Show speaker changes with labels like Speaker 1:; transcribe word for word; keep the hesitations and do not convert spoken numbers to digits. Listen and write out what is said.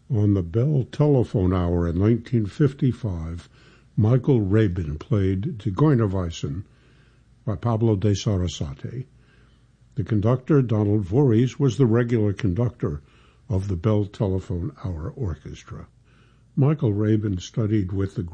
Speaker 1: On the Bell Telephone Hour in nineteen fifty-five, Michael Rabin played Zigeunerweisen by Pablo de Sarasate. The conductor, Donald Voorhees, was the regular conductor of the Bell Telephone Hour Orchestra. Michael Rabin studied with the